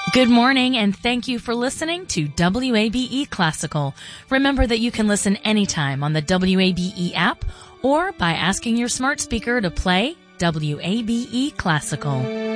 Good morning, and thank you for listening to WABE Classical. Remember that you can listen anytime on the WABE app or by asking your smart speaker to play WABE Classical.